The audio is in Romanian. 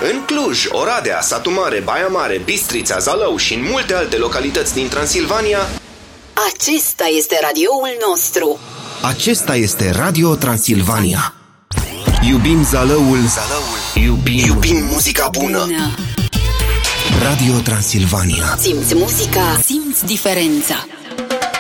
În Cluj, Oradea, Satu Mare, Baia Mare, Bistrița, Zalău și în multe alte localități din Transilvania, acesta este radioul nostru. Acesta este Radio Transilvania. Iubim Zalăul, iubim muzica bună. Radio Transilvania. Simți muzica, simți diferența.